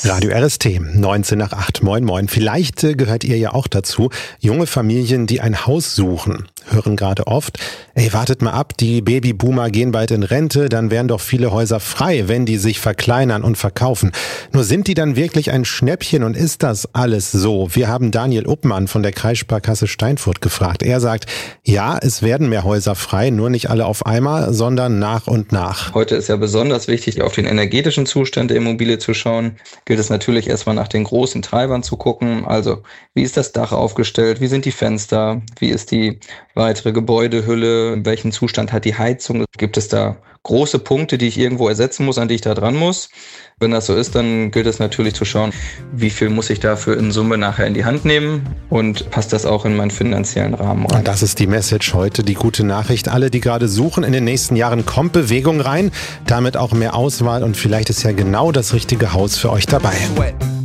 Radio RST, 19 nach 8. Moin Moin. Vielleicht gehört ihr ja auch dazu. Junge Familien, die ein Haus suchen, hören gerade oft, wartet mal ab, die Babyboomer gehen bald in Rente, dann wären doch viele Häuser frei, wenn die sich verkleinern und verkaufen. Nur sind die dann wirklich ein Schnäppchen und ist das alles so? Wir haben Daniel Uppmann von der Kreissparkasse Steinfurt gefragt. Er sagt, ja, es werden mehr Häuser frei, nur nicht alle auf einmal, sondern nach und nach. Heute ist ja besonders wichtig, auf den energetischen Zustand der Immobilie zu schauen. Gilt es natürlich erstmal nach den großen Treibern zu gucken. Also, wie ist das Dach aufgestellt? Wie sind die Fenster? Wie ist die weitere Gebäudehülle? In welchem Zustand hat die Heizung? Gibt es da große Punkte, die ich irgendwo ersetzen muss, an die ich da dran muss? Wenn das so ist, dann gilt es natürlich zu schauen, wie viel muss ich dafür in Summe nachher in die Hand nehmen und passt das auch in meinen finanziellen Rahmen rein. Und das ist die Message heute, die gute Nachricht. Alle, die gerade suchen, in den nächsten Jahren kommt Bewegung rein, damit auch mehr Auswahl und vielleicht ist ja genau das richtige Haus für euch dabei.